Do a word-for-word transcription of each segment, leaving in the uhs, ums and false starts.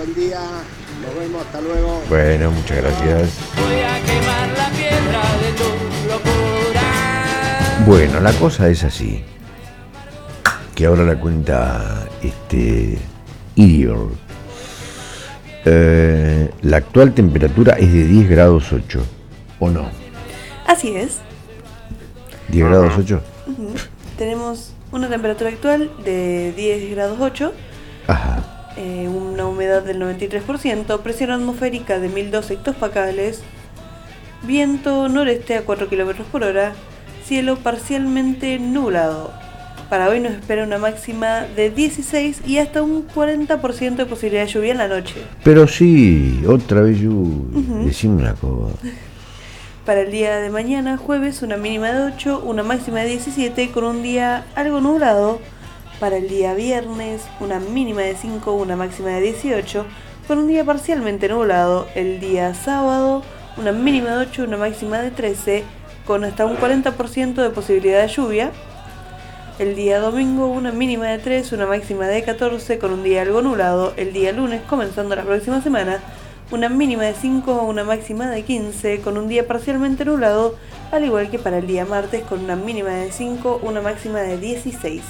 buen día. Nos vemos, hasta luego. Bueno, muchas gracias. Voy a quemar la piedra de tu locura. Bueno, la cosa es así. Que ahora la cuenta este Irior. Eh, la actual temperatura es de diez grados ocho, ¿o no? Así es. ¿diez grados ocho? Uh-huh. Tenemos una temperatura actual de diez grados ocho. Ajá. Eh, una humedad del noventa y tres por ciento, presión atmosférica de mil dos hectopascales, viento noreste a cuatro kilómetros por hora, cielo parcialmente nublado. Para hoy nos espera una máxima de dieciséis y hasta un cuarenta por ciento de posibilidad de lluvia en la noche. Pero sí, otra vez lluvia. Uh-huh. Decime una cosa. Para el día de mañana, jueves, una mínima de ocho, una máxima de diecisiete, con un día algo nublado. Para el día viernes, una mínima de cinco, una máxima de dieciocho, con un día parcialmente nublado. El día sábado, una mínima de ocho, una máxima de trece, con hasta un cuarenta por ciento de posibilidad de lluvia. El día domingo, una mínima de tres, una máxima de catorce, con un día algo nublado. El día lunes, comenzando la próxima semana, una mínima de cinco, una máxima de quince, con un día parcialmente nublado, al igual que para el día martes, con una mínima de cinco, una máxima de dieciséis.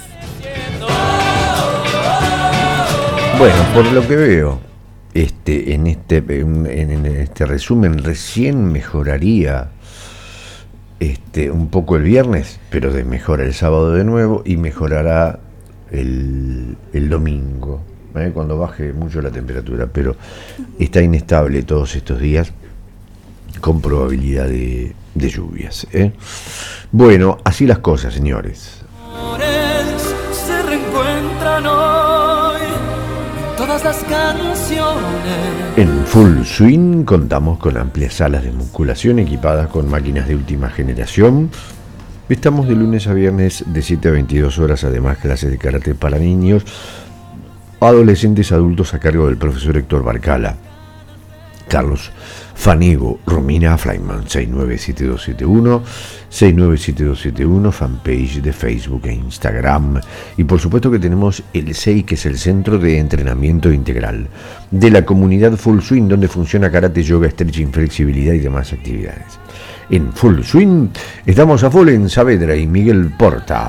Bueno, por lo que veo, este, en este, en, en este resumen recién mejoraría este, un poco el viernes, pero de mejora el sábado de nuevo y mejorará el, el domingo, ¿eh? Cuando baje mucho la temperatura, pero está inestable todos estos días con probabilidad de, de lluvias, ¿eh? Bueno, así las cosas, señores. Se reencuentran hoy en todas las canciones. En Full Swing contamos con amplias salas de musculación equipadas con máquinas de última generación. Estamos de lunes a viernes de siete a veintidós horas, además clases de karate para niños, adolescentes, adultos a cargo del profesor Héctor Barcala, Carlos Fanego, Romina Flyman. Seis nueve siete dos siete uno, seis nueve siete dos siete uno, fanpage de Facebook e Instagram. Y por supuesto que tenemos el S E I, que es el Centro de Entrenamiento Integral de la comunidad Full Swing, donde funciona karate, yoga, stretching, flexibilidad y demás actividades. En Full Swing estamos a full en Saavedra y Miguel Porta.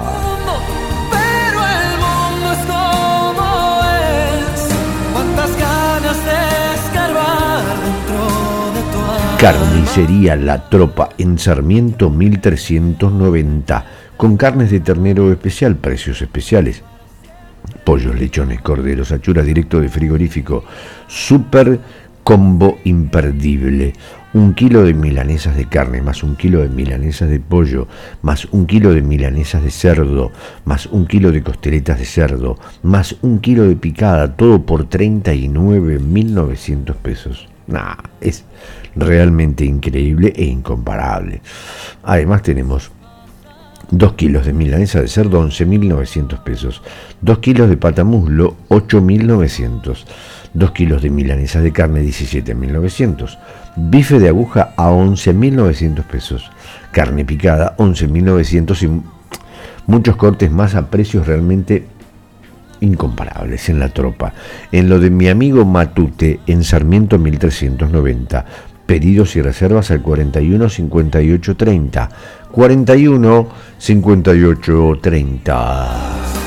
Carnicería La Tropa en Sarmiento mil trescientos noventa, con carnes de ternero especial, precios especiales. Pollos, lechones, corderos, achura directo de frigorífico, super combo imperdible. Un kilo de milanesas de carne, más un kilo de milanesas de pollo, más un kilo de milanesas de cerdo, más un kilo de costeletas de cerdo, más un kilo de picada, todo por treinta y nueve mil novecientos pesos. Nah, es realmente increíble e incomparable. Además tenemos dos kilos de milanesa de cerdo, once mil novecientos pesos, dos kilos de pata muslo, ocho mil novecientos, dos kilos de milanesa de carne, diecisiete mil novecientos, bife de aguja a once mil novecientos pesos, carne picada once mil novecientos y muchos cortes más a precios realmente incomparables en La Tropa. En lo de mi amigo Matute en Sarmiento mil trescientos noventa. Pedidos y reservas al cuarenta y uno cincuenta y ocho treinta, cuarenta y uno cincuenta y ocho treinta.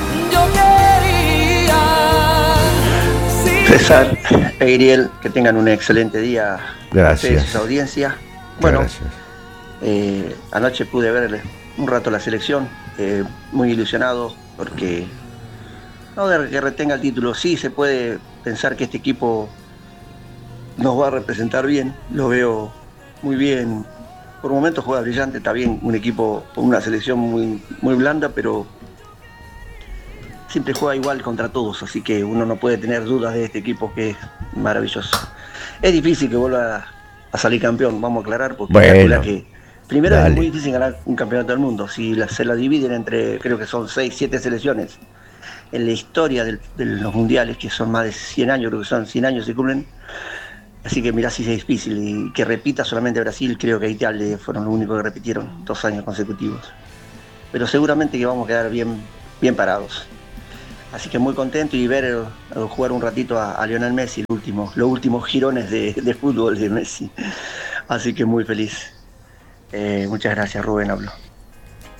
César, Ariel, que tengan un excelente día. Gracias. Ustedes, audiencia. Bueno, gracias. Eh, anoche pude ver un rato la selección, eh, muy ilusionado porque no de que retenga el título, sí se puede pensar que este equipo nos va a representar bien, lo veo muy bien, por momentos juega brillante, está bien, un equipo con una selección muy, muy blanda, pero siempre juega igual contra todos, así que uno no puede tener dudas de este equipo que es maravilloso. Es difícil que vuelva a, a salir campeón, vamos a aclarar, porque bueno, que primero dale. Es muy difícil ganar un campeonato del mundo, si la, se la dividen entre, creo que son seis, siete selecciones, en la historia del, de los mundiales, que son más de cien años, creo que son cien años se cumplen. Así que mirá si es difícil, y que repita solamente Brasil, creo que Italia fueron los únicos que repitieron dos años consecutivos. Pero seguramente que vamos a quedar bien, bien parados. Así que muy contento y ver eh, jugar un ratito a, a Lionel Messi, los últimos, los últimos girones de, de fútbol de Messi. Así que muy feliz. Eh, muchas gracias, Rubén, hablo.